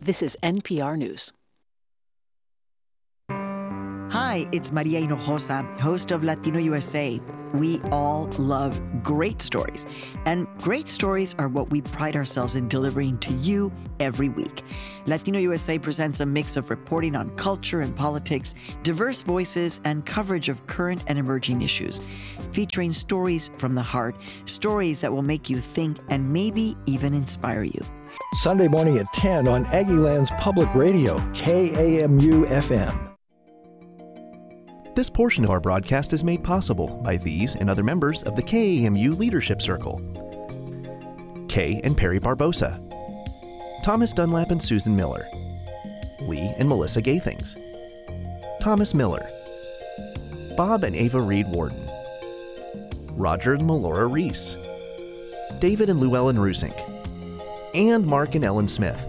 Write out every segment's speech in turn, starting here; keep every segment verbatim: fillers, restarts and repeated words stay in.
This is N P R News. Hi, it's Maria Hinojosa, host of Latino U S A. We all love great stories, and great stories are what we pride ourselves in delivering to you every week. Latino U S A presents a mix of reporting on culture and politics, diverse voices, and coverage of current and emerging issues, featuring stories from the heart, stories that will make you think and maybe even inspire you. Sunday morning at ten on Aggieland's Public Radio, K A M U F M. This portion of our broadcast is made possible by these and other members of the K A M U Leadership Circle. Kay and Perry Barbosa, Thomas Dunlap and Susan Miller, Lee and Melissa Gaithings, Thomas Miller, Bob and Ava Reed Warden, Roger and Melora Reese, David and Llewellyn Rusink, and Mark and Ellen Smith.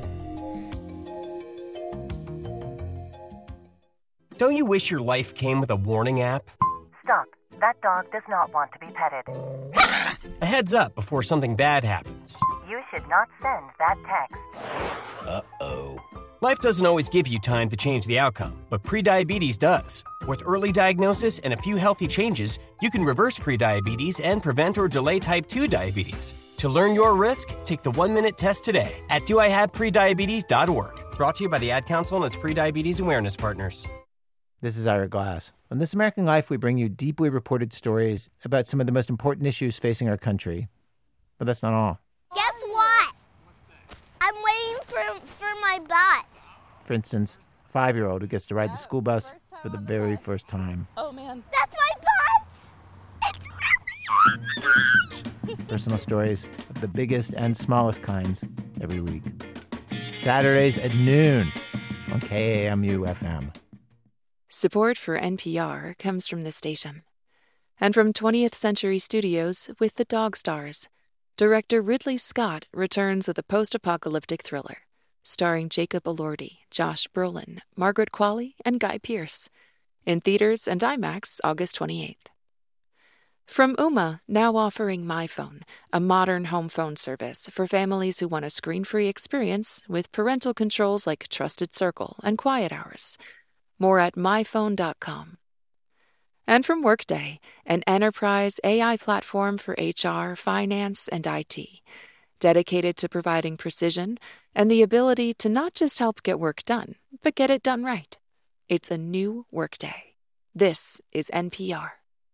Don't you wish your life came with a warning app? Stop. That dog does not want to be petted. A heads up before something bad happens. You should not send that text. Uh-oh. Life doesn't always give you time to change the outcome, but prediabetes does. With early diagnosis and a few healthy changes, you can reverse prediabetes and prevent or delay type two diabetes. To learn your risk, take the one-minute test today at do I have prediabetes dot org. Brought to you by the Ad Council and its prediabetes awareness partners. This is Ira Glass. On This American Life, we bring you deeply reported stories about some of the most important issues facing our country. But that's not all. Guess what? I'm waiting for for my bus. For instance, a five-year-old who gets to ride the school bus for the very first time. Oh, man. That's my bus! It's really big! Personal stories of the biggest and smallest kinds every week. Saturdays at noon on K A M U F M. Support for N P R comes from this station. And from twentieth Century Studios with The Dog Stars. Director Ridley Scott returns with a post-apocalyptic thriller, starring Jacob Elordi, Josh Brolin, Margaret Qualley, and Guy Pearce. In theaters and IMAX August twenty-eighth. From Ooma, now offering MyPhone, a modern home phone service for families who want a screen-free experience with parental controls like Trusted Circle and Quiet Hours. More at my phone dot com. And from Workday, an enterprise A I platform for H R, finance, and I T, dedicated to providing precision and the ability to not just help get work done, but get it done right. It's a new Workday. This is N P R.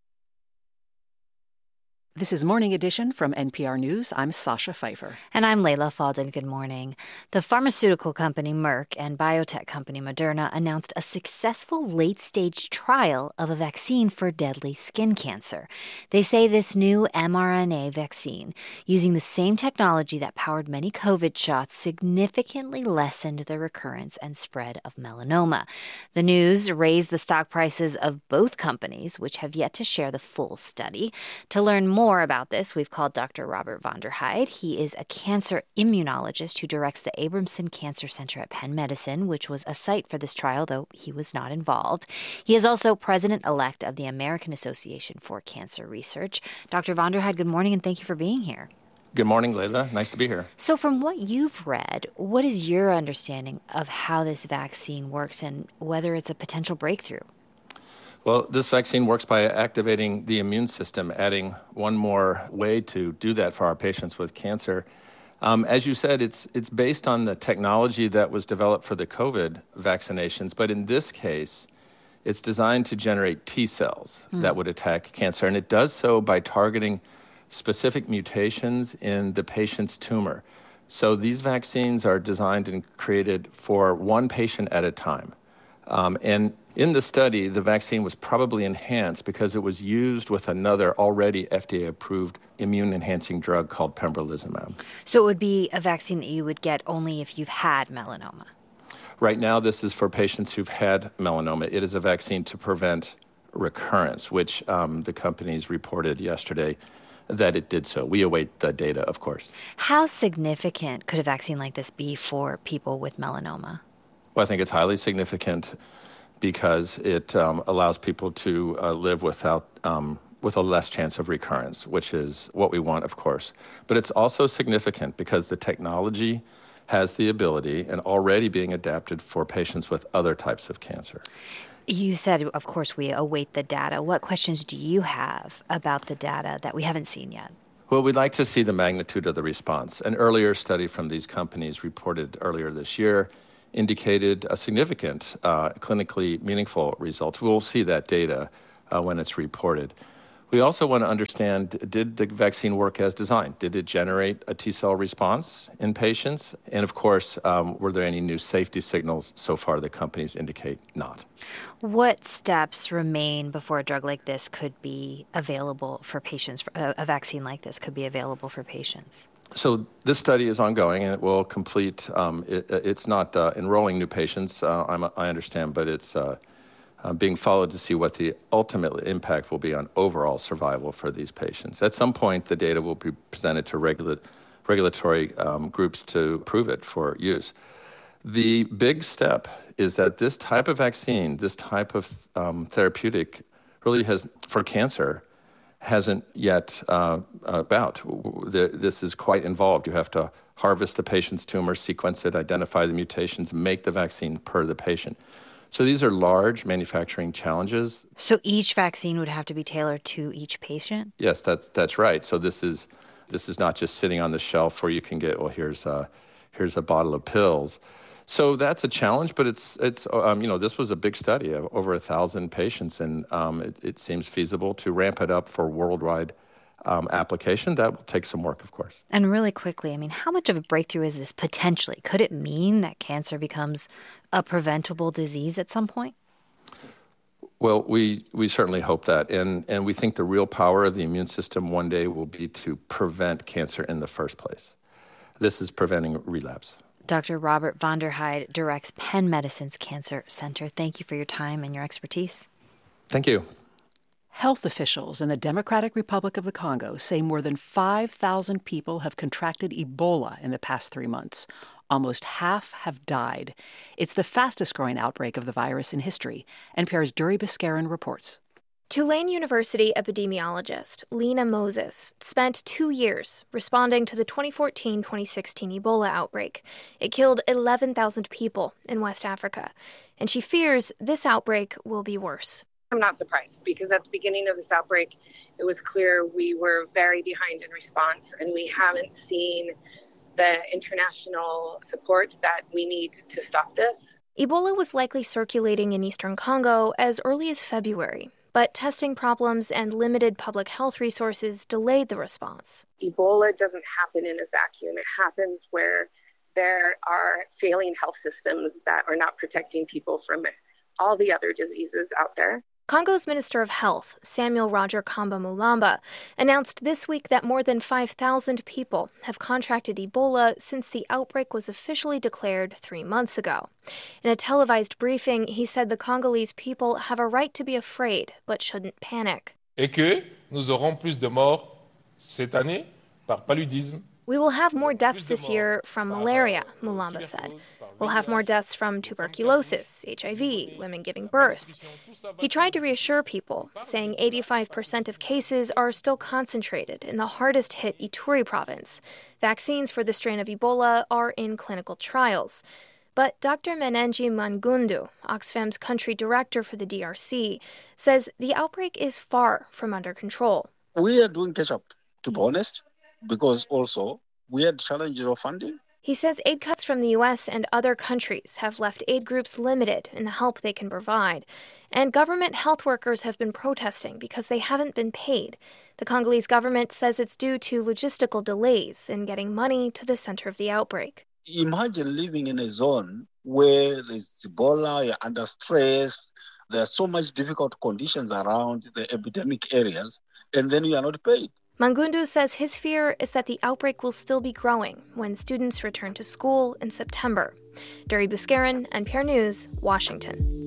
This is Morning Edition from N P R News. I'm Sasha Pfeiffer. And I'm Layla Falden. Good morning. The pharmaceutical company Merck and biotech company Moderna announced a successful late-stage trial of a vaccine for deadly skin cancer. They say this new mRNA vaccine, using the same technology that powered many COVID shots, significantly lessened the recurrence and spread of melanoma. The news raised the stock prices of both companies, which have yet to share the full study. To learn more More about this, we've called Doctor Robert von der Heide. He is a cancer immunologist who directs the Abramson Cancer Center at Penn Medicine, which was a site for this trial, though he was not involved. He is also president-elect of the American Association for Cancer Research. Doctor von der Heide, good morning, and thank you for being here. Good morning, Layla. Nice to be here. So from what you've read, what is your understanding of how this vaccine works and whether it's a potential breakthrough? Well, this vaccine works by activating the immune system, adding one more way to do that for our patients with cancer. Um, as you said, it's it's based on the technology that was developed for the COVID vaccinations, but in this case, it's designed to generate T cells mm. that would attack cancer, and it does so by targeting specific mutations in the patient's tumor. So these vaccines are designed and created for one patient at a time. Um, and in the study, the vaccine was probably enhanced because it was used with another already F D A-approved immune-enhancing drug called pembrolizumab. So it would be a vaccine that you would get only if you've had melanoma? Right now, this is for patients who've had melanoma. It is a vaccine to prevent recurrence, which um, the companies reported yesterday that it did so. We await the data, of course. How significant could a vaccine like this be for people with melanoma? Well, I think it's highly significant because it um, allows people to uh, live without um, with a less chance of recurrence, which is what we want, of course. But it's also significant because the technology has the ability and already being adapted for patients with other types of cancer. You said, of course, we await the data. What questions do you have about the data that we haven't seen yet? Well, we'd like to see the magnitude of the response. An earlier study from these companies reported earlier this year indicated a significant uh, clinically meaningful results. We'll see that data uh, when it's reported. We also want to understand, did the vaccine work as designed? Did it generate a T-cell response in patients? And of course, um, were there any new safety signals? So far, the companies indicate not. What steps remain before a drug like this could be available for patients, a, a vaccine like this could be available for patients? So this study is ongoing, and it will complete, um, it, it's not uh, enrolling new patients, uh, I'm, I understand, but it's uh, Uh, being followed to see what the ultimate impact will be on overall survival for these patients. At some point, the data will be presented to regula- regulatory um, groups to approve it for use. The big step is that this type of vaccine, this type of um, therapeutic, really has, for cancer, hasn't yet uh, about. This is quite involved. You have to harvest the patient's tumor, sequence it, identify the mutations, make the vaccine per the patient. So these are large manufacturing challenges. So each vaccine would have to be tailored to each patient? Yes, that's that's right. So this is this is not just sitting on the shelf where you can get, well, here's a, here's a bottle of pills. So that's a challenge, but it's it's um, you know, this was a big study of over a thousand patients, and um, it, it seems feasible to ramp it up for worldwide Um, application. That will take some work, of course. And really quickly, I mean, how much of a breakthrough is this potentially? Could it mean that cancer becomes a preventable disease at some point? Well, we, we certainly hope that. And, and we think the real power of the immune system one day will be to prevent cancer in the first place. This is preventing relapse. Doctor Robert van der Heide directs Penn Medicine's Cancer Center. Thank you for your time and your expertise. Thank you. Health officials in the Democratic Republic of the Congo say more than five thousand people have contracted Ebola in the past three months. Almost half have died. It's the fastest-growing outbreak of the virus in history. N P R's Duri Biscarin reports. Tulane University epidemiologist Lena Moses spent two years responding to the twenty fourteen twenty sixteen Ebola outbreak. It killed eleven thousand people in West Africa, and she fears this outbreak will be worse. I'm not surprised, because at the beginning of this outbreak, it was clear we were very behind in response, and we haven't seen the international support that we need to stop this. Ebola was likely circulating in eastern Congo as early as February, but testing problems and limited public health resources delayed the response. Ebola doesn't happen in a vacuum. It happens where there are failing health systems that are not protecting people from all the other diseases out there. Congo's Minister of Health, Samuel Roger Kamba Mulamba, announced this week that more than five thousand people have contracted Ebola since the outbreak was officially declared three months ago. In a televised briefing, he said the Congolese people have a right to be afraid, but shouldn't panic. Et que nous aurons plus de morts cette année par paludisme. We will have more deaths this year from malaria, Mulamba said. We'll have more deaths from tuberculosis, H I V, women giving birth. He tried to reassure people, saying eighty-five percent of cases are still concentrated in the hardest-hit Ituri province. Vaccines for the strain of Ebola are in clinical trials. But Doctor Menenji Mangundu, Oxfam's country director for the D R C, says the outbreak is far from under control. We are doing catch-up, to be honest, because also we had challenges of funding. He says aid cuts from the U S and other countries have left aid groups limited in the help they can provide. And government health workers have been protesting because they haven't been paid. The Congolese government says it's due to logistical delays in getting money to the center of the outbreak. Imagine living in a zone where there's Ebola, you're under stress, there are so much difficult conditions around the epidemic areas, and then you are not paid. Mangundu says his fear is that the outbreak will still be growing when students return to school in September. Duri Biscarin, N P R News, Washington.